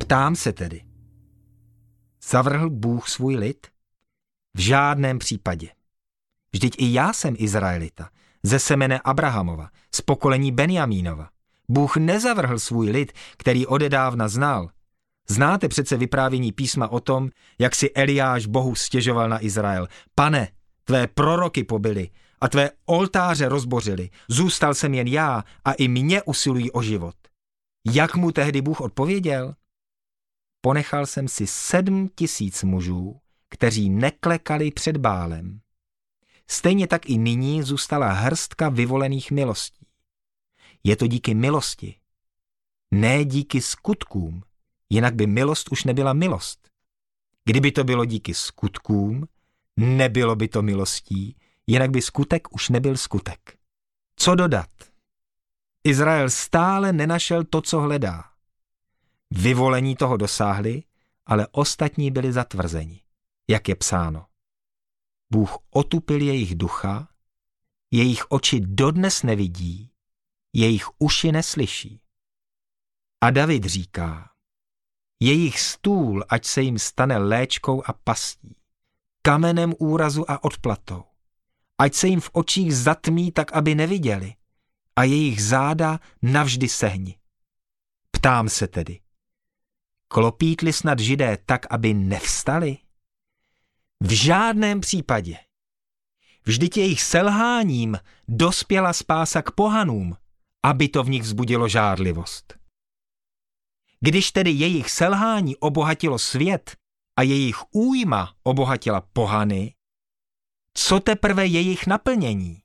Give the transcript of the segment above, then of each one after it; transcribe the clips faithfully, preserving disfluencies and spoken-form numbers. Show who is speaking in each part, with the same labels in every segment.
Speaker 1: Ptám se tedy, zavrhl Bůh svůj lid? V žádném případě. Vždyť i já jsem Izraelita, ze semene Abrahamova, z pokolení Benjamínova. Bůh nezavrhl svůj lid, který odedávna znal. Znáte přece vyprávění písma o tom, jak si Eliáš Bohu stěžoval na Izrael. Pane, tvé proroky pobili a tvé oltáře rozbořili. Zůstal jsem jen já a i mě usilují o život. Jak mu tehdy Bůh odpověděl? Ponechal jsem si sedm tisíc mužů, kteří neklekali před Bálem. Stejně tak i nyní zůstala hrstka vyvolených milostí. Je to díky milosti, ne díky skutkům, jinak by milost už nebyla milost. Kdyby to bylo díky skutkům, nebylo by to milostí, jinak by skutek už nebyl skutek. Co dodat? Izrael stále nenašel to, co hledá. Vyvolení toho dosáhli, ale ostatní byli zatvrzeni, jak je psáno. Bůh otupil jejich ducha, jejich oči dodnes nevidí, jejich uši neslyší. A David říká, jejich stůl, ať se jim stane léčkou a pastí, kamenem úrazu a odplatou, ať se jim v očích zatmí, tak aby neviděli, a jejich záda navždy sehni. Ptám se tedy, klopítli snad Židé tak, aby nevstali? V žádném případě. Vždyť jejich selháním dospěla spása k pohanům, aby to v nich vzbudilo žárlivost. Když tedy jejich selhání obohatilo svět a jejich újma obohatila pohany, co teprve jejich naplnění?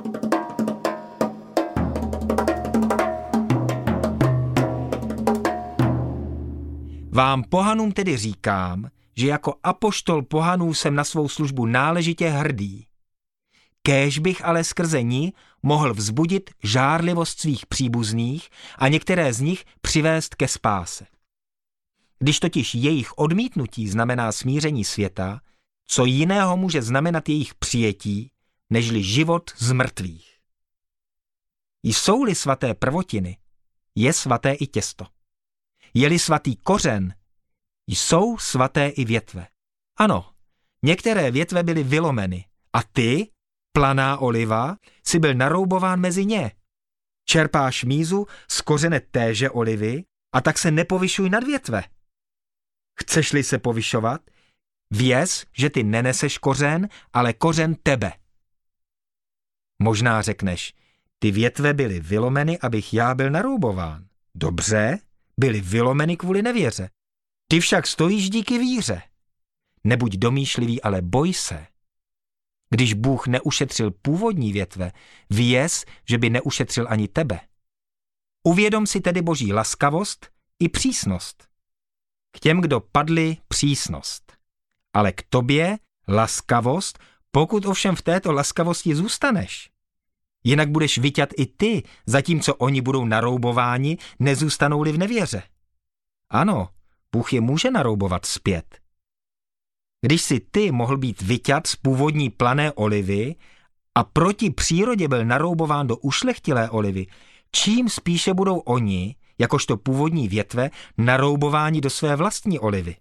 Speaker 1: Vám pohanům tedy říkám, že jako apoštol pohanů jsem na svou službu náležitě hrdý. Kéž bych ale skrze ní mohl vzbudit žárlivost svých příbuzných a některé z nich přivést ke spáse. Když totiž jejich odmítnutí znamená smíření světa, co jiného může znamenat jejich přijetí, nežli život z mrtvých? Jsou-li svaté prvotiny, je svaté i těsto. Je-li svatý kořen, jsou svaté i větve. Ano, některé větve byly vylomeny a ty, planá oliva, si byl naroubován mezi ně. Čerpáš mízu z kořene téže olivy a tak se nepovyšuj nad větve. Chceš-li se povyšovat, věz, že ty neneseš kořen, ale kořen tebe. Možná řekneš, ty větve byly vylomeny, abych já byl naroubován. Dobře, byly vylomeny kvůli nevěře. Ty však stojíš díky víře. Nebuď domýšlivý, ale boj se. Když Bůh neušetřil původní větve, věz, že by neušetřil ani tebe. Uvědom si tedy Boží laskavost i přísnost. K těm, kdo padli, přísnost. Ale k tobě laskavost, pokud ovšem v této laskavosti zůstaneš. Jinak budeš vyťat i ty, zatímco oni budou naroubováni, nezůstanou-li v nevěře. Ano, Bůh je může naroubovat zpět. Když si ty mohl být vyťat z původní plané olivy a proti přírodě byl naroubován do ušlechtilé olivy, čím spíše budou oni, jakožto původní větve, naroubováni do své vlastní olivy.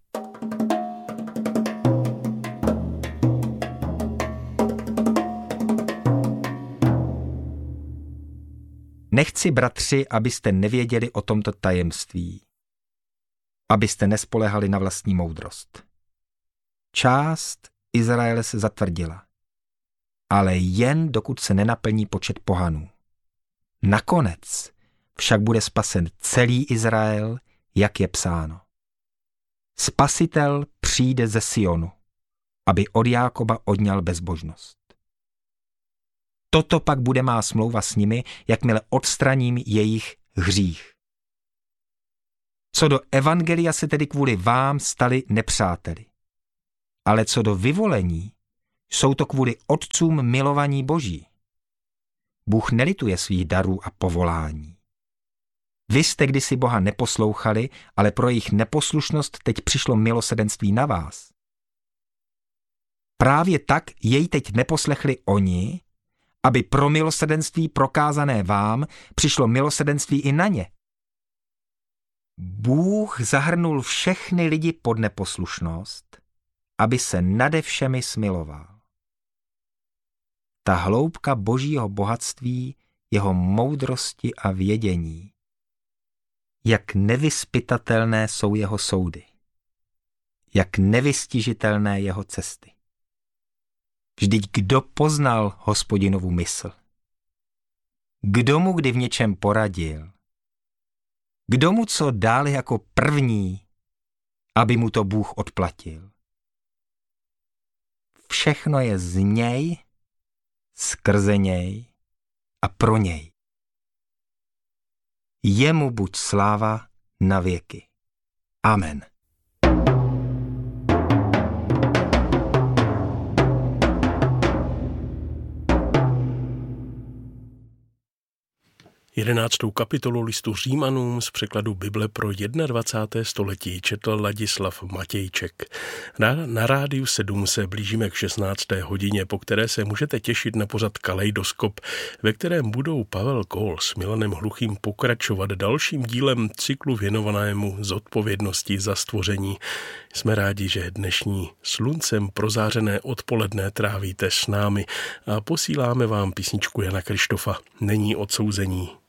Speaker 1: Nechci, bratři, abyste nevěděli o tomto tajemství, abyste nespolehali na vlastní moudrost. Část Izraele se zatvrdila, ale jen dokud se nenaplní počet pohanů. Nakonec však bude spasen celý Izrael, jak je psáno. Spasitel přijde ze Sionu, aby od Jákoba odňal bezbožnost. Toto pak bude má smlouva s nimi, jakmile odstraním jejich hřích. Co do evangelia se tedy kvůli vám stali nepřáteli. Ale co do vyvolení, jsou to kvůli otcům milovaní Boží. Bůh nelituje svých darů a povolání. Vy jste kdysi Boha neposlouchali, ale pro jejich neposlušnost teď přišlo milosrdenství na vás. Právě tak jej teď neposlechli oni, aby pro milosrdenství prokázané vám přišlo milosrdenství i na ně. Bůh zahrnul všechny lidi pod neposlušnost, aby se nade všemi smiloval. Ta hloubka božího bohatství, jeho moudrosti a vědění. Jak nevyzpytatelné jsou jeho soudy. Jak nevystižitelné jeho cesty. Vždyť kdo poznal Hospodinovu mysl? Kdo mu kdy v něčem poradil? Kdo mu co dal jako první, aby mu to Bůh odplatil? Všechno je z něj, skrze něj a pro něj. Jemu buď sláva na věky. Amen.
Speaker 2: Jedenáctou kapitolu listu Římanům z překladu Bible pro dvacáté první století četl Ladislav Matějček. Na, na rádiu sedm se blížíme k šestnácté hodině, po které se můžete těšit na pořad Kaleidoskop, ve kterém budou Pavel Kohl s Milanem Hluchým pokračovat dalším dílem cyklu věnovanému zodpovědnosti za stvoření. Jsme rádi, že dnešní sluncem prozářené odpoledne trávíte s námi a posíláme vám písničku Jana Krištofa Není odsouzení.